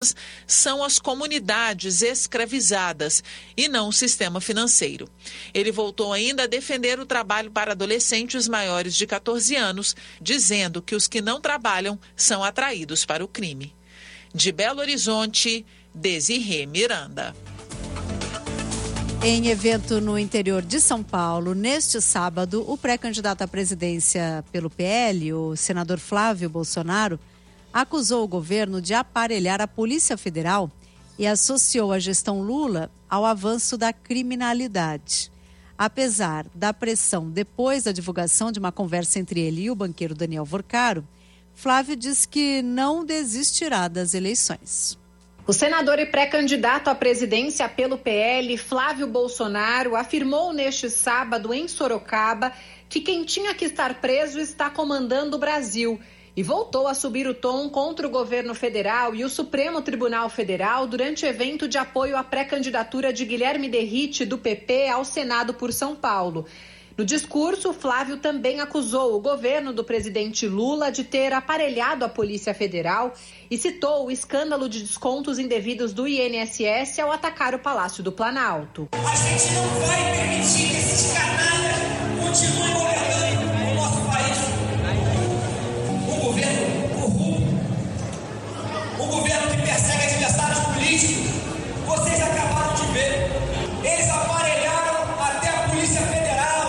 vítimas são as comunidades escravizadas e não o sistema financeiro. Ele voltou ainda a defender o trabalho para adolescentes maiores de 14 anos, dizendo que os que não trabalham são atraídos para o crime. De Belo Horizonte, Desirê Miranda. Em evento no interior de São Paulo, neste sábado, o pré-candidato à presidência pelo PL, o senador Flávio Bolsonaro, acusou o governo de aparelhar a Polícia Federal e associou a gestão Lula ao avanço da criminalidade. Apesar da pressão depois da divulgação de uma conversa entre ele e o banqueiro Daniel Vorcaro, Flávio diz que não desistirá das eleições. O senador e pré-candidato à presidência pelo PL, Flávio Bolsonaro, afirmou neste sábado em Sorocaba que quem tinha que estar preso está comandando o Brasil e voltou a subir o tom contra o governo federal e o Supremo Tribunal Federal durante evento de apoio à pré-candidatura de Guilherme Derrite, do PP, ao Senado por São Paulo. No discurso, Flávio também acusou o governo do presidente Lula de ter aparelhado a Polícia Federal e citou o escândalo de descontos indevidos do INSS ao atacar o Palácio do Planalto. A gente não vai permitir que esses canalhas continuem governando o nosso país. Um governo corrupto, um governo que persegue adversários políticos. Vocês acabaram de ver. Eles aparelharam até a Polícia Federal.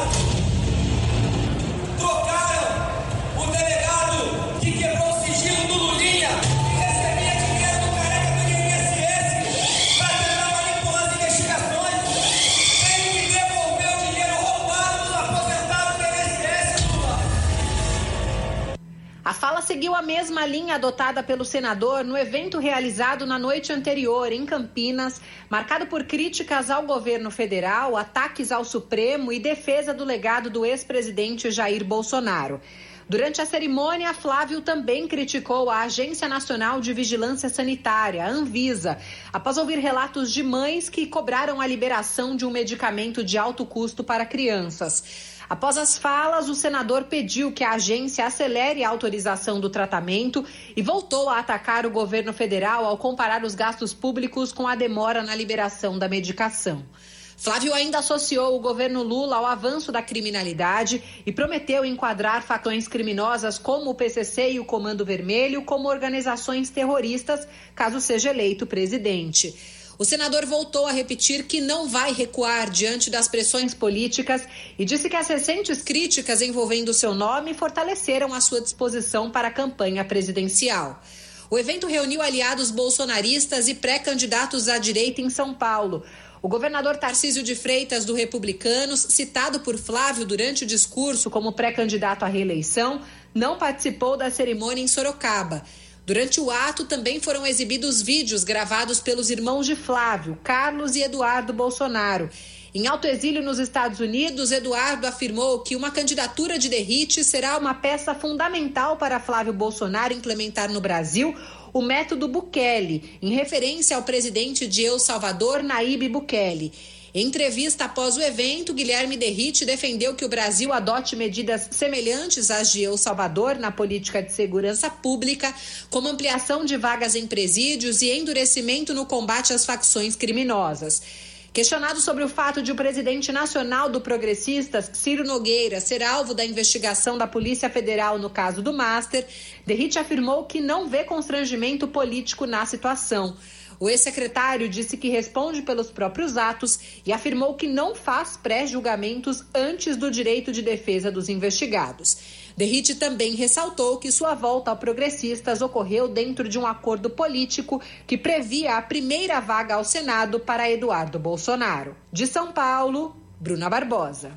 A fala seguiu a mesma linha adotada pelo senador no evento realizado na noite anterior em Campinas, marcado por críticas ao governo federal, ataques ao Supremo e defesa do legado do ex-presidente Jair Bolsonaro. Durante a cerimônia, Flávio também criticou a Agência Nacional de Vigilância Sanitária, a Anvisa, após ouvir relatos de mães que cobraram a liberação de um medicamento de alto custo para crianças. Após as falas, o senador pediu que a agência acelere a autorização do tratamento e voltou a atacar o governo federal ao comparar os gastos públicos com a demora na liberação da medicação. Flávio ainda associou o governo Lula ao avanço da criminalidade e prometeu enquadrar facções criminosas como o PCC e o Comando Vermelho como organizações terroristas, caso seja eleito presidente. O senador voltou a repetir que não vai recuar diante das pressões políticas e disse que as recentes críticas envolvendo seu nome fortaleceram a sua disposição para a campanha presidencial. O evento reuniu aliados bolsonaristas e pré-candidatos à direita em São Paulo. O governador Tarcísio de Freitas, do Republicanos, citado por Flávio durante o discurso como pré-candidato à reeleição, não participou da cerimônia em Sorocaba. Durante o ato, também foram exibidos vídeos gravados pelos irmãos de Flávio, Carlos e Eduardo Bolsonaro. Em alto exílio nos Estados Unidos, Eduardo afirmou que uma candidatura de Derrite será uma peça fundamental para Flávio Bolsonaro implementar no Brasil o método Bukele, em referência ao presidente de El Salvador, Nayib Bukele. Em entrevista após o evento, Guilherme Derrite defendeu que o Brasil adote medidas semelhantes às de El Salvador na política de segurança pública, como ampliação de vagas em presídios e endurecimento no combate às facções criminosas. Questionado sobre o fato de o presidente nacional do Progressistas, Ciro Nogueira, ser alvo da investigação da Polícia Federal no caso do Master, Derrite afirmou que não vê constrangimento político na situação. O ex-secretário disse que responde pelos próprios atos e afirmou que não faz pré-julgamentos antes do direito de defesa dos investigados. Derrite também ressaltou que sua volta ao Progressistas ocorreu dentro de um acordo político que previa a primeira vaga ao Senado para Eduardo Bolsonaro. De São Paulo, Bruna Barbosa.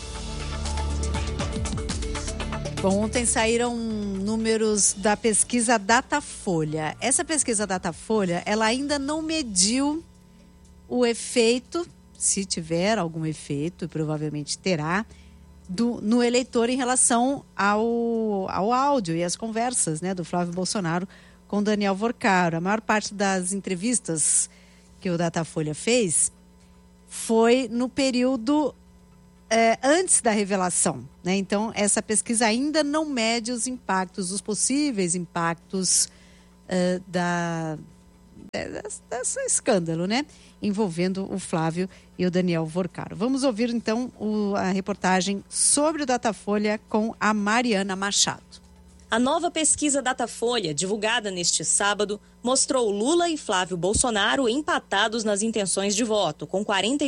Bom, ontem saíram números da pesquisa Datafolha. Essa pesquisa Datafolha, ela ainda não mediu o efeito, se tiver algum efeito, provavelmente terá, no eleitor em relação ao áudio e às conversas, né, do Flávio Bolsonaro com Daniel Vorcaro. A maior parte das entrevistas que o Datafolha fez foi no período antes da revelação, né? Então, essa pesquisa ainda não mede os impactos, os possíveis impactos desse escândalo, né? Envolvendo o Flávio e o Daniel Vorcaro. Vamos ouvir, então, a reportagem sobre o Datafolha com a Mariana Machado. A nova pesquisa Datafolha, divulgada neste sábado, mostrou Lula e Flávio Bolsonaro empatados nas intenções de voto, com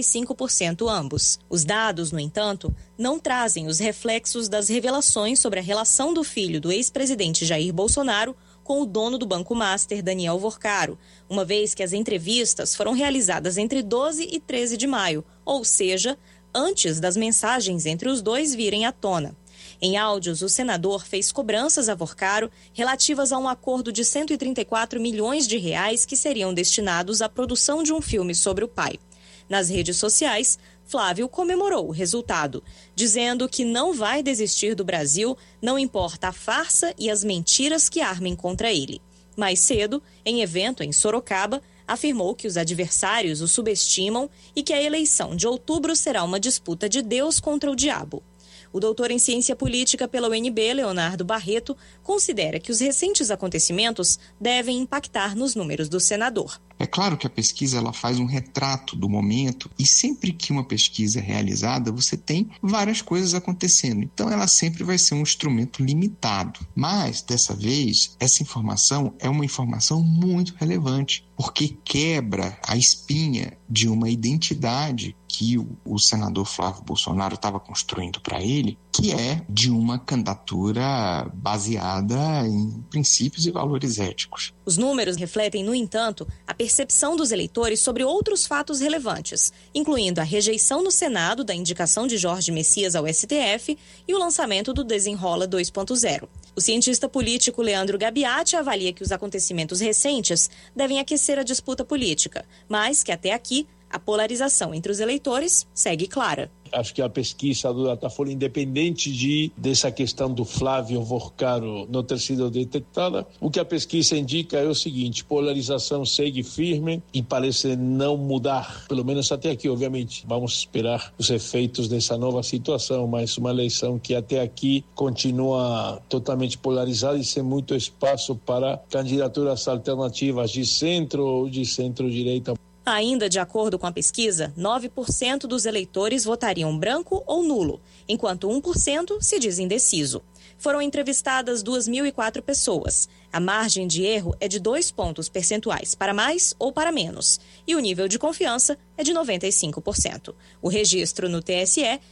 45% ambos. Os dados, no entanto, não trazem os reflexos das revelações sobre a relação do filho do ex-presidente Jair Bolsonaro com o dono do Banco Master, Daniel Vorcaro, uma vez que as entrevistas foram realizadas entre 12 e 13 de maio, ou seja, antes das mensagens entre os dois virem à tona. Em áudios, o senador fez cobranças a Vorcaro relativas a um acordo de 134 milhões de reais que seriam destinados à produção de um filme sobre o pai. Nas redes sociais, Flávio comemorou o resultado, dizendo que não vai desistir do Brasil, não importa a farsa e as mentiras que armem contra ele. Mais cedo, em evento em Sorocaba, afirmou que os adversários o subestimam e que a eleição de outubro será uma disputa de Deus contra o diabo. O doutor em ciência política pela UNB, Leonardo Barreto, considera que os recentes acontecimentos devem impactar nos números do senador. É claro que a pesquisa ela faz um retrato do momento e sempre que uma pesquisa é realizada, você tem várias coisas acontecendo. Então, ela sempre vai ser um instrumento limitado. Mas, dessa vez, essa informação é uma informação muito relevante, porque quebra a espinha de uma identidade que o senador Flávio Bolsonaro estava construindo para ele, que é de uma candidatura baseada em princípios e valores éticos. Os números refletem, no entanto, a percepção dos eleitores sobre outros fatos relevantes, incluindo a rejeição no Senado da indicação de Jorge Messias ao STF e o lançamento do Desenrola 2.0. O cientista político Leandro Gabiati avalia que os acontecimentos recentes devem aquecer a disputa política, mas que até aqui a polarização entre os eleitores segue clara. Acho que a pesquisa do Datafolha, independente dessa questão do Flávio Vorcaro não ter sido detectada, o que a pesquisa indica é o seguinte: polarização segue firme e parece não mudar, pelo menos até aqui, obviamente. Vamos esperar os efeitos dessa nova situação, mas uma eleição que até aqui continua totalmente polarizada e sem muito espaço para candidaturas alternativas de centro ou de centro-direita. Ainda de acordo com a pesquisa, 9% dos eleitores votariam branco ou nulo, enquanto 1% se diz indeciso. Foram entrevistadas 2.004 pessoas. A margem de erro é de 2 pontos percentuais para mais ou para menos. E o nível de confiança é de 95%. O registro no TSE é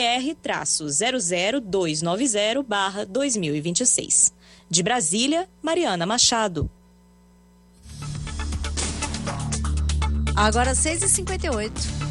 BR-00290/2026. De Brasília, Mariana Machado. Agora 6h58.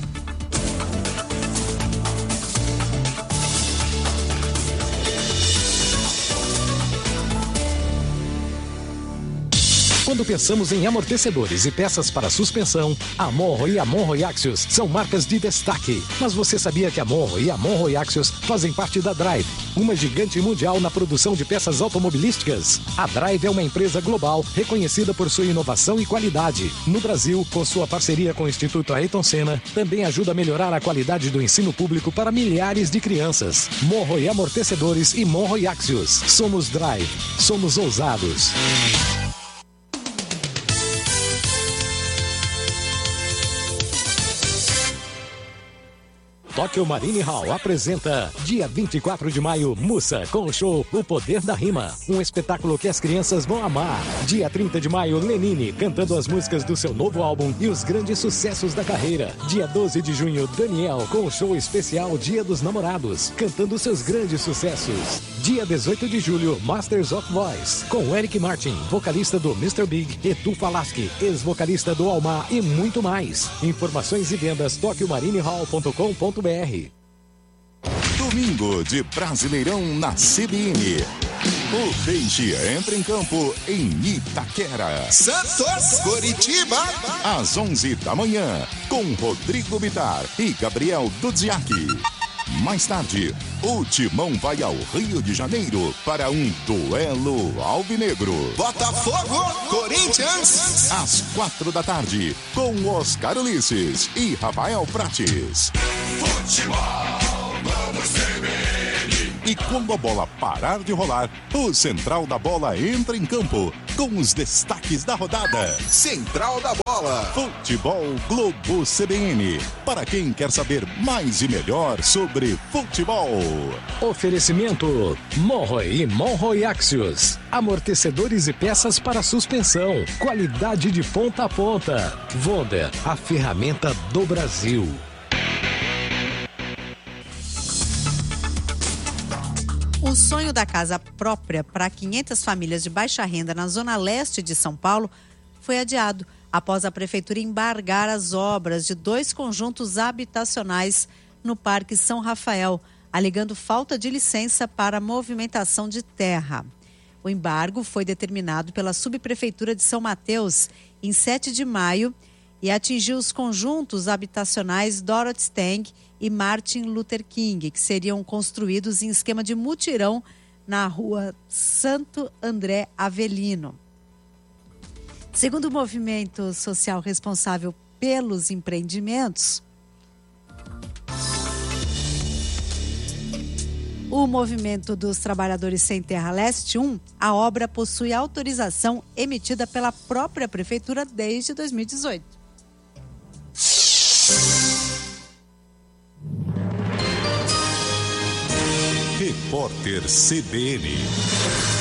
Quando pensamos em amortecedores e peças para suspensão, a Monro e a Monro Axios são marcas de destaque. Mas você sabia que a Monro e a Monro Axios fazem parte da Drive, uma gigante mundial na produção de peças automobilísticas? A Drive é uma empresa global reconhecida por sua inovação e qualidade. No Brasil, com sua parceria com o Instituto Ayrton Senna, também ajuda a melhorar a qualidade do ensino público para milhares de crianças. Monro e Amortecedores e Monro Axios. Somos Drive. Somos ousados. Tokyo Marine Hall apresenta dia 24 de maio, Mussa, com o show O Poder da Rima, um espetáculo que as crianças vão amar. Dia 30 de maio, Lenine, cantando as músicas do seu novo álbum e os grandes sucessos da carreira. Dia 12 de junho, Daniel, com o show especial Dia dos Namorados, cantando seus grandes sucessos. Dia 18 de julho, Masters of Voice, com Eric Martin, vocalista do Mr. Big, Edu Falaschi, ex-vocalista do Almar e muito mais. Informações e vendas tokyomarinehall.com.br. Domingo de Brasileirão na CBN. O Peixe entra em campo em Itaquera. Santos, Coritiba. Às 11 da manhã, com Rodrigo Bitar e Gabriel Dudziak. Mais tarde, o Timão vai ao Rio de Janeiro para um duelo alvinegro. Botafogo, Corinthians. Às 4 da tarde, com Oscar Ulisses e Rafael Prates. Futebol, vamos CBN. E quando a bola parar de rolar, o Central da Bola entra em campo com os destaques da rodada. Central da Bola. Futebol Globo CBN. Para quem quer saber mais e melhor sobre futebol. Oferecimento Monroe e Monroe Axios. Amortecedores e peças para suspensão. Qualidade de ponta a ponta. Wonder, a ferramenta do Brasil. O sonho da casa própria para 500 famílias de baixa renda na zona leste de São Paulo foi adiado após a prefeitura embargar as obras de 2 conjuntos habitacionais no Parque São Rafael, alegando falta de licença para movimentação de terra. O embargo foi determinado pela subprefeitura de São Mateus em 7 de maio e atingiu os conjuntos habitacionais Dorothy Stang e Martin Luther King, que seriam construídos em esquema de mutirão na rua Santo André Avelino. Segundo o movimento social responsável pelos empreendimentos, o Movimento dos Trabalhadores Sem Terra Leste 1, a obra possui autorização emitida pela própria prefeitura desde 2018. Repórter CBN.